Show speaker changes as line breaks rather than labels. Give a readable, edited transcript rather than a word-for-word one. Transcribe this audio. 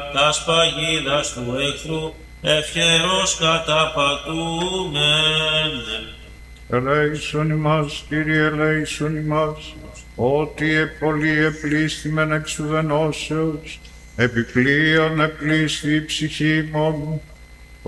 τας παγίδας του εχθρού, ευχερός καταπατούμεν.
Ελέησον ημάς, Κύριε, ελέησον ημάς, ότι επολύ επλήστημεν εξ ουδενώσεως, επιπλέον επλήστη η ψυχή μου,